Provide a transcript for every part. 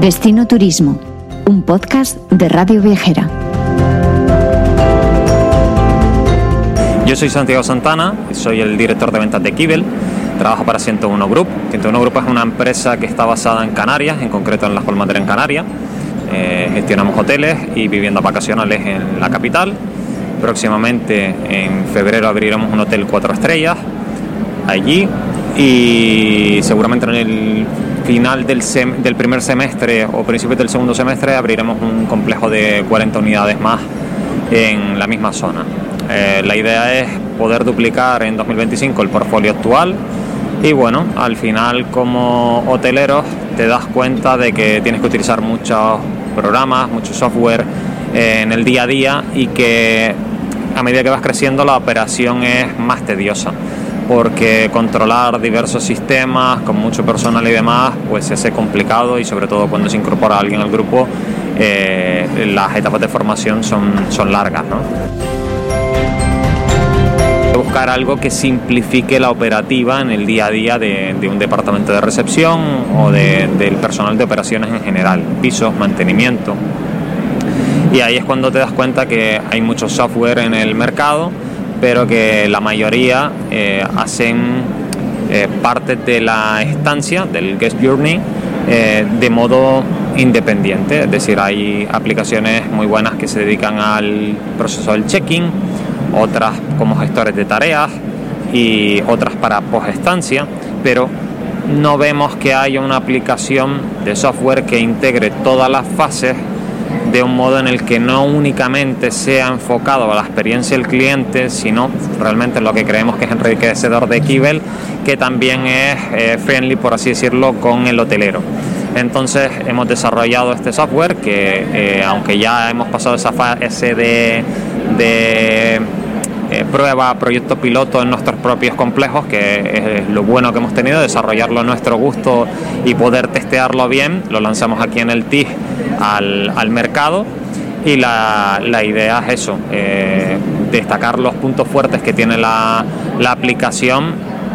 Destino Turismo, un podcast de Radio Viajera. Yo soy Santiago Santana, soy el director de ventas de Kibel, trabajo para 101 Group. 101 Group es una empresa que está basada en Canarias, en concreto en Las Palmas de Gran Canaria. Gestionamos hoteles y viviendas vacacionales en la capital. Próximamente, en febrero, abriremos un hotel 4 estrellas allí y seguramente en el final del primer semestre o principios del segundo semestre abriremos un complejo de 40 unidades más en la misma zona. La idea es poder duplicar en 2025 el portfolio actual y bueno, al final como hoteleros te das cuenta de que tienes que utilizar muchos programas, mucho software en el día a día y que a medida que vas creciendo la operación es más tediosa porque controlar diversos sistemas con mucho personal y demás pues se hace complicado y sobre todo cuando se incorpora alguien al grupo las etapas de formación son largas, ¿no? Buscar algo que simplifique la operativa en el día a día de un departamento de recepción o del personal de operaciones en general, pisos, mantenimiento. Y ahí es cuando te das cuenta que hay mucho software en el mercado, pero que la mayoría hacen parte de la estancia, del guest journey, de modo independiente. Es decir, hay aplicaciones muy buenas que se dedican al proceso del check-in, otras como gestores de tareas y otras para post-estancia, pero no vemos que haya una aplicación de software que integre todas las fases de un modo en el que no únicamente sea enfocado a la experiencia del cliente, sino realmente lo que creemos que es enriquecedor de Kibel, que también es friendly, por así decirlo, con el hotelero. Entonces hemos desarrollado este software que aunque ya hemos pasado esa fase de prueba, proyecto piloto en nuestros propios complejos, que es lo bueno que hemos tenido, desarrollarlo a nuestro gusto y poder testearlo bien, lo lanzamos aquí en el TIG al mercado y la idea es eso, destacar los puntos fuertes que tiene la aplicación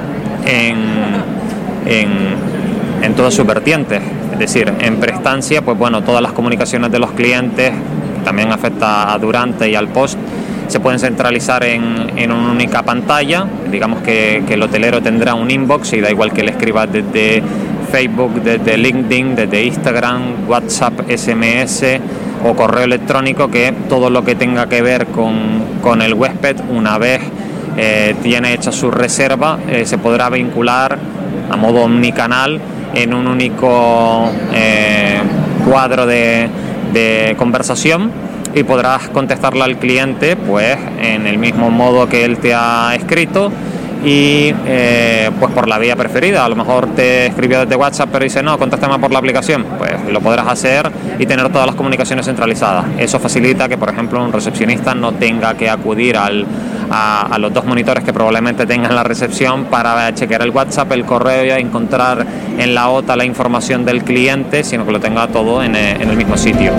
en todas sus vertientes. Es decir, en preestancia, pues bueno, todas las comunicaciones de los clientes, también afecta a durante y al post, se pueden centralizar en una única pantalla. Digamos que el hotelero tendrá un inbox y da igual que le escribas desde Facebook, desde LinkedIn, desde Instagram, WhatsApp, SMS o correo electrónico, que todo lo que tenga que ver con el huésped, una vez tiene hecha su reserva, se podrá vincular a modo omnicanal en un único cuadro de conversación y podrás contestarle al cliente pues en el mismo modo que él te ha escrito y pues por la vía preferida. A lo mejor te escribió desde WhatsApp pero dice no, contáctame por la aplicación, pues lo podrás hacer y tener todas las comunicaciones centralizadas. Eso facilita que por ejemplo un recepcionista no tenga que acudir a los dos monitores que probablemente tenga en la recepción para chequear el WhatsApp, el correo y encontrar en la OTA la información del cliente, sino que lo tenga todo en el mismo sitio.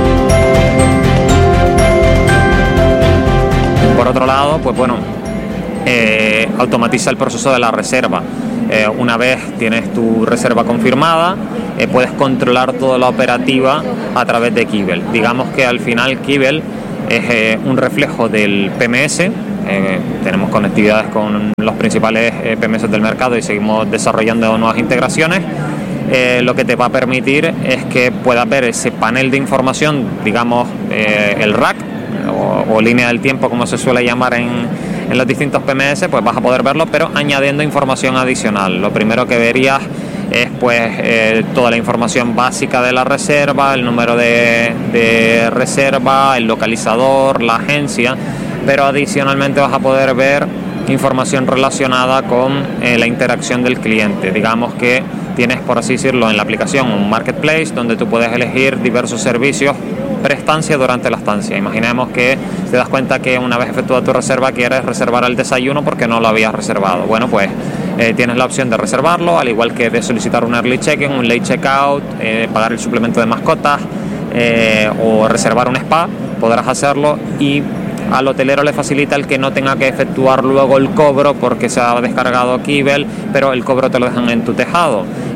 Por otro lado, pues bueno, automatiza el proceso de la reserva. Una vez tienes tu reserva confirmada, puedes controlar toda la operativa a través de Kibel. Digamos que al final Kibel es un reflejo del PMS. Tenemos conectividades con los principales PMS del mercado y seguimos desarrollando nuevas integraciones. Lo que te va a permitir es que puedas ver ese panel de información, digamos el rack o línea del tiempo, como se suele llamar en los distintos PMS, pues vas a poder verlo, pero añadiendo información adicional. Lo primero que verías es pues toda la información básica de la reserva, el número de reserva, el localizador, la agencia, pero adicionalmente vas a poder ver información relacionada con la interacción del cliente. Digamos que tienes, por así decirlo, en la aplicación un marketplace donde tú puedes elegir diversos servicios preestancia durante la estancia. Imaginemos que te das cuenta que una vez efectuada tu reserva quieres reservar el desayuno porque no lo habías reservado. Bueno, pues tienes la opción de reservarlo, al igual que de solicitar un early check-in, un late checkout, pagar el suplemento de mascotas o reservar un spa, podrás hacerlo y al hotelero le facilita el que no tenga que efectuar luego el cobro porque se ha descargado Kibel, pero el cobro te lo dejan en tu tejado.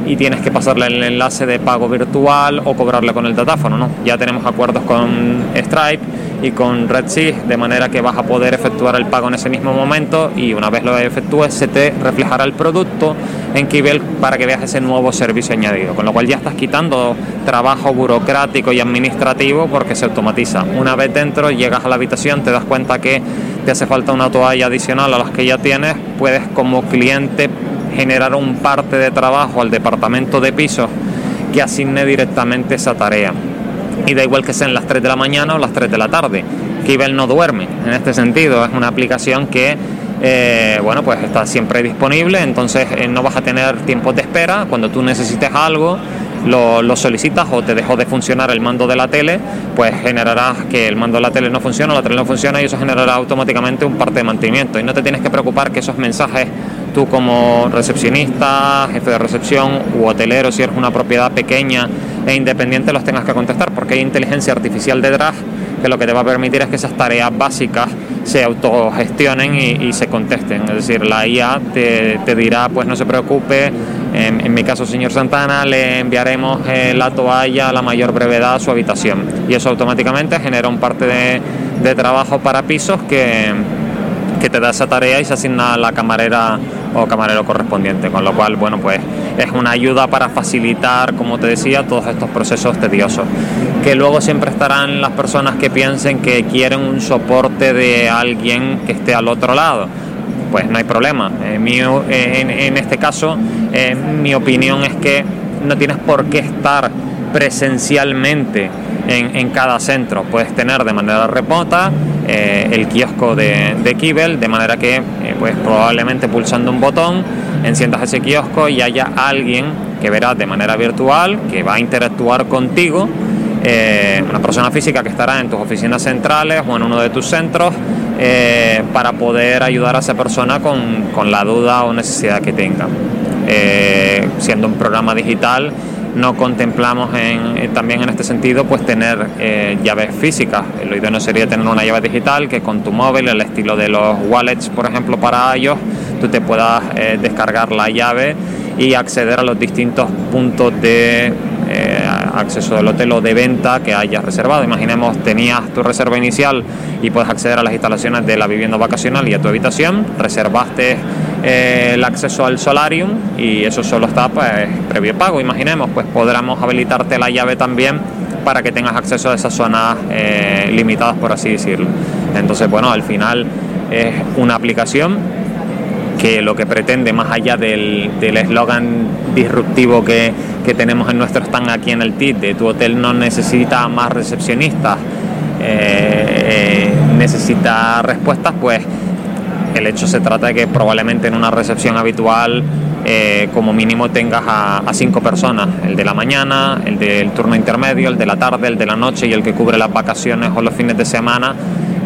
y tienes que pasarle el enlace de pago virtual o cobrarle con el datáfono, ¿no? Ya tenemos acuerdos con Stripe y con RedSea, de manera que vas a poder efectuar el pago en ese mismo momento, y una vez lo efectúes se te reflejará el producto en Kibel para que veas ese nuevo servicio añadido, con lo cual ya estás quitando trabajo burocrático y administrativo porque se automatiza. Una vez dentro, llegas a la habitación, te das cuenta que te hace falta una toalla adicional a las que ya tienes, puedes como cliente generar un parte de trabajo al departamento de pisos que asigne directamente esa tarea. Y da igual que sean las 3 de la mañana o las 3 de la tarde. Kibel no duerme en este sentido, es una aplicación que pues está siempre disponible, entonces no vas a tener tiempos de espera. Cuando tú necesites algo, lo solicitas o te dejó de funcionar el mando de la tele, pues generarás que el mando de la tele no funciona, y eso generará automáticamente un parte de mantenimiento, y no te tienes que preocupar que esos mensajes tú como recepcionista, jefe de recepción u hotelero, si eres una propiedad pequeña e independiente, los tengas que contestar, porque hay inteligencia artificial detrás que lo que te va a permitir es que esas tareas básicas se autogestionen y se contesten. Es decir, la IA te dirá, pues no se preocupe, en mi caso, señor Santana, le enviaremos la toalla a la mayor brevedad a su habitación, y eso automáticamente genera un parte de trabajo para pisos que te da esa tarea y se asigna a la camarera o camarero correspondiente, con lo cual, bueno, pues es una ayuda para facilitar, como te decía, todos estos procesos tediosos. Que luego siempre estarán las personas que piensen que quieren un soporte de alguien que esté al otro lado. Pues no hay problema. En este caso, mi opinión es que no tienes por qué estar presencialmente en cada centro. Puedes tener de manera remota el kiosco de Kibel, de manera que pues probablemente pulsando un botón enciendas ese kiosco y haya alguien que verá de manera virtual, que va a interactuar contigo, una persona física que estará en tus oficinas centrales o en uno de tus centros, para poder ayudar a esa persona con la duda o necesidad que tenga. Siendo un programa digital, no contemplamos también en este sentido pues tener llaves físicas. Lo idóneo sería tener una llave digital que con tu móvil, al estilo de los wallets, por ejemplo, para iOS, tú te puedas descargar la llave y acceder a los distintos puntos de acceso del hotel o de venta que hayas reservado. Imaginemos, tenías tu reserva inicial y puedes acceder a las instalaciones de la vivienda vacacional y a tu habitación, reservaste el acceso al solarium y eso solo está pues previo pago. Imaginemos, pues podremos habilitarte la llave también para que tengas acceso a esas zonas limitadas, por así decirlo. Entonces, bueno, al final es una aplicación que lo que pretende, más allá del eslogan disruptivo que tenemos en nuestro stand aquí en el TIT, de tu hotel no necesita más recepcionistas, necesita respuestas, pues el hecho se trata de que probablemente en una recepción habitual como mínimo tengas a 5 personas, el de la mañana, el del turno intermedio, el de la tarde, el de la noche y el que cubre las vacaciones o los fines de semana.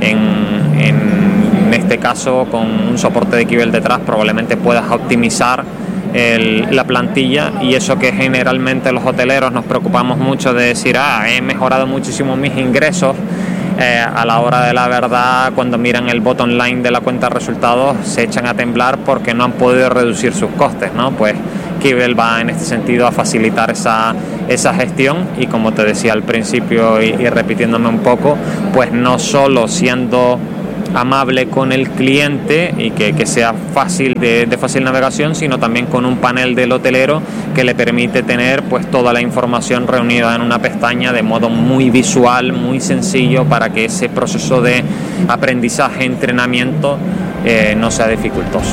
En este caso, con un soporte de Kibel detrás, probablemente puedas optimizar la plantilla, y eso que generalmente los hoteleros nos preocupamos mucho de decir, he mejorado muchísimo mis ingresos, a la hora de la verdad, cuando miran el bottom line de la cuenta de resultados, se echan a temblar porque no han podido reducir sus costes, ¿no? Pues Kibel va en este sentido a facilitar esa gestión, y como te decía al principio y repitiéndome un poco, pues no solo siendo amable con el cliente y que sea fácil de fácil navegación, sino también con un panel del hotelero que le permite tener pues toda la información reunida en una pestaña de modo muy visual, muy sencillo, para que ese proceso de aprendizaje, entrenamiento no sea dificultoso.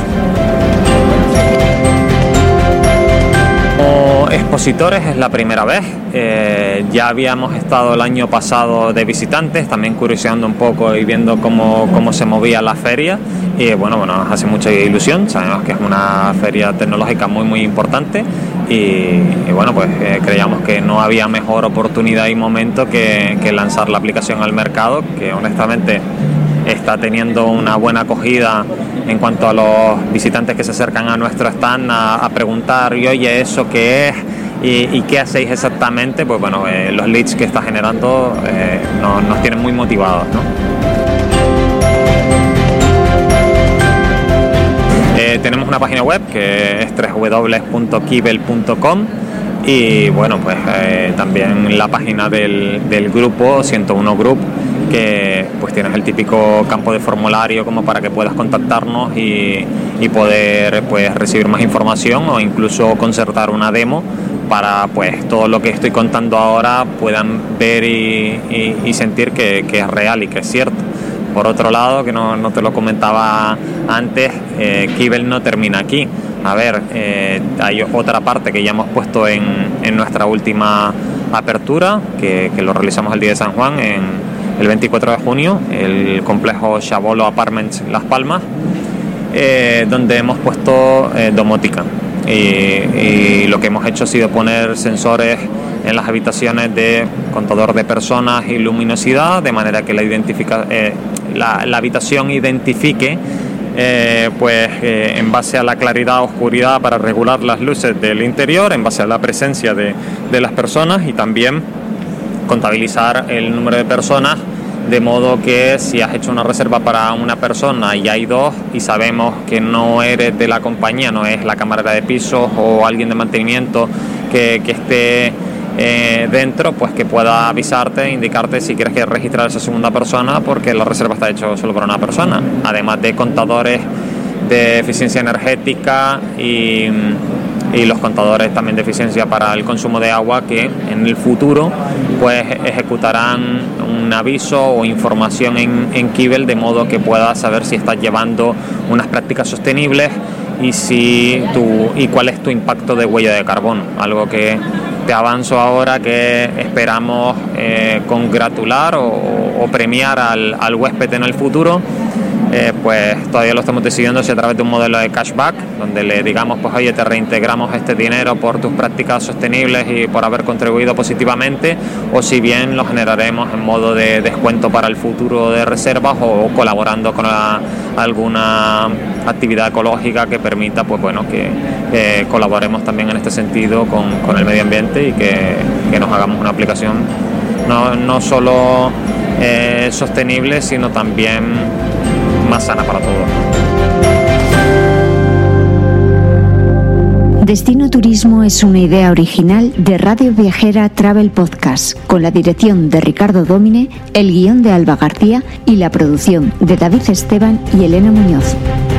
Como expositores es la primera vez, ya habíamos estado el año pasado de visitantes, también curioseando un poco y viendo cómo se movía la feria, y bueno, nos hace mucha ilusión. Sabemos que es una feria tecnológica muy muy importante, y bueno, pues creíamos que no había mejor oportunidad y momento que lanzar la aplicación al mercado, que honestamente está teniendo una buena acogida en cuanto a los visitantes que se acercan a nuestro stand a preguntar, y oye, ¿eso qué es? ¿Y qué hacéis exactamente? Pues bueno, los leads que está generando nos tienen muy motivados, ¿no? tenemos una página web que es www.kibel.com y bueno, pues también la página del grupo 101 Group, que pues tienes el típico campo de formulario como para que puedas contactarnos y poder pues recibir más información o incluso concertar una demo para pues todo lo que estoy contando ahora puedan ver y sentir que es real y que es cierto. Por otro lado, que no te lo comentaba antes, Kibel no termina aquí. A ver, hay otra parte que ya hemos puesto en nuestra última apertura, que lo realizamos el día de San Juan, el 24 de junio, el complejo Chabolo Apartments Las Palmas, donde hemos puesto domótica. Y lo que hemos hecho ha sido poner sensores en las habitaciones de contador de personas y luminosidad, de manera que la habitación identifique en base a la claridad o oscuridad para regular las luces del interior, en base a la presencia de las personas, y también contabilizar el número de personas, de modo que si has hecho una reserva para una persona y hay dos y sabemos que no eres de la compañía, no es la camarera de pisos o alguien de mantenimiento que esté dentro, pues que pueda avisarte, indicarte si quieres que registrar a esa segunda persona, porque la reserva está hecha solo para una persona, además de contadores de eficiencia energética y los contadores también de eficiencia para el consumo de agua, que en el futuro pues ejecutarán un aviso o información en Kibel, de modo que puedas saber si estás llevando unas prácticas sostenibles y cuál es tu impacto de huella de carbono, algo que te avanzo ahora que esperamos congratular o premiar al huésped en el futuro. Pues todavía lo estamos decidiendo si a través de un modelo de cashback, donde le digamos, pues oye, te reintegramos este dinero por tus prácticas sostenibles y por haber contribuido positivamente, o si bien lo generaremos en modo de descuento para el futuro de reservas o colaborando con alguna actividad ecológica que permita, pues bueno, que colaboremos también en este sentido con el medio ambiente y que nos hagamos una aplicación no solo sostenible, sino también más sana para todos. Destino Turismo es una idea original de Radio Viajera Travel Podcast, con la dirección de Ricardo Dómine, el guión de Alba García y la producción de David Esteban y Elena Muñoz.